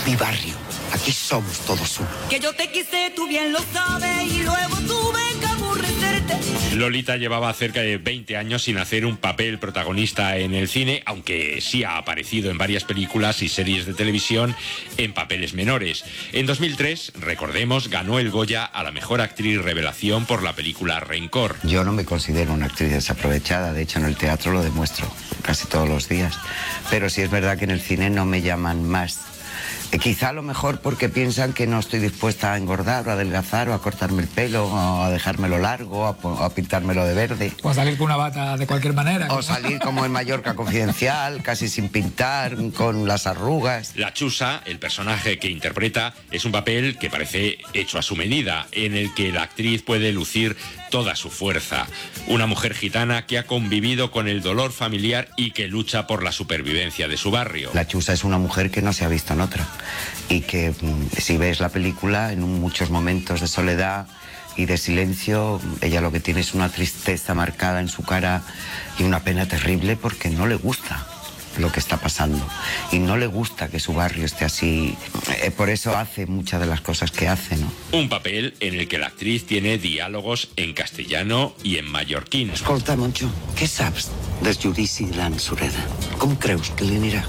Mi barrio, aquí somos todos uno. Que yo te quise, tú bien lo sabes, y luego tuve que aborrecerte. Lolita llevaba cerca de 20 años sin hacer un papel protagonista en el cine, aunque sí ha aparecido en varias películas y series de televisión en papeles menores. En 2003, recordemos, ganó el Goya a la mejor actriz revelación por la película Rencor. Yo no me considero una actriz desaprovechada, de hecho en el teatro lo demuestro casi todos los días. Pero sí es verdad que en el cine no me llaman más. Quizá a lo mejor porque piensan que no estoy dispuesta a engordar o a adelgazar o a cortarme el pelo o a dejármelo largo o a pintármelo de verde. O a salir con una bata de cualquier manera. O salir como en Mallorca Confidencial, casi sin pintar, con las arrugas. La Chusa, el personaje que interpreta, es un papel que parece hecho a su medida, en el que la actriz puede lucir toda su fuerza. Una mujer gitana que ha convivido con el dolor familiar y que lucha por la supervivencia de su barrio. La Chusa es una mujer que no se ha visto en otra. Y que si ves la película, en muchos momentos de soledad y de silencio, ella lo que tiene es una tristeza marcada en su cara y una pena terrible porque no le gusta lo que está pasando y no le gusta que su barrio esté así. Por eso hace muchas de las cosas que hace, ¿no? Un papel en el que la actriz tiene diálogos en castellano y en mallorquín. Escolta, Moncho, què saps del judici de l'Anna Sureda? Com creus que li anirà?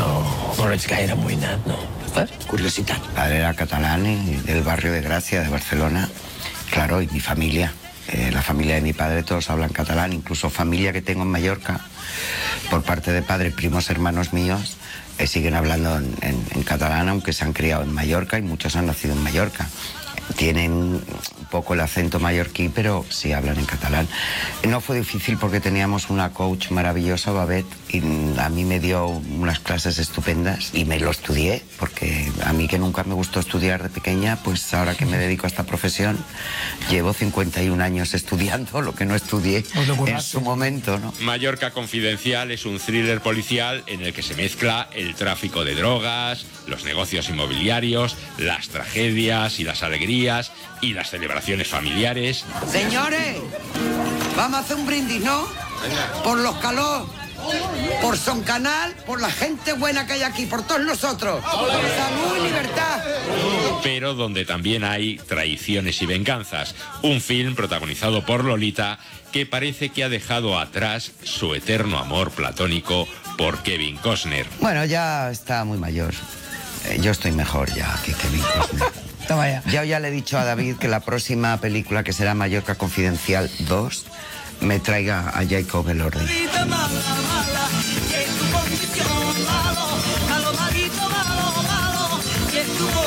No ets gaire amoïnat, no? Curiositat. Padre era catalán y del barrio de Gracia, de Barcelona. Claro, y mi familia. La familia de mi padre todos hablan catalán, incluso familia que tengo en Mallorca, por parte de padre, primos hermanos míos, siguen hablando en catalán, aunque se han criado en Mallorca y muchos han nacido en Mallorca. Tienen un poco el acento mallorquí, pero sí hablan en catalán. No fue difícil porque teníamos una coach maravillosa, Babette, y a mí me dio unas clases estupendas y me lo estudié, porque a mí que nunca me gustó estudiar de pequeña, pues ahora que me dedico a esta profesión, llevo 51 años estudiando lo que no estudié en su momento, ¿no? Mallorca Confidencial es un thriller policial en el que se mezcla el tráfico de drogas, los negocios inmobiliarios, las tragedias y las alegrías y las celebraciones familiares. Señores, vamos a hacer un brindis, ¿no? Por los calor, por Son Canal, por la gente buena que hay aquí, por todos nosotros. Salud y libertad. Pero donde también hay traiciones y venganzas. Un film protagonizado por Lolita que parece que ha dejado atrás su eterno amor platónico por Kevin Costner. Bueno, ya está muy mayor. Yo estoy mejor ya que Kevin Costner. Toma ya. Yo ya le he dicho a David que la próxima película, que será Mallorca Confidencial 2, me traiga a Jacob Elordi. Malo, malito, malo, malo, y es tu